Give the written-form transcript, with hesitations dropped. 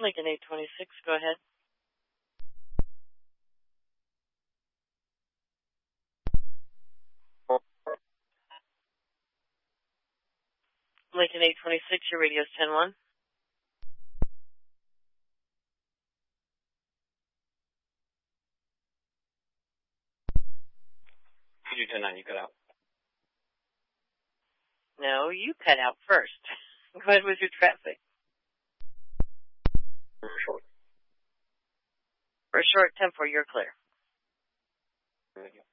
Lincoln 826, go ahead. Lincoln 826, your radio's 10-1. You 10-9, you cut out. No, you cut out first. Go ahead with your traffic. Short. For short, 10-4, you're clear. Thank you.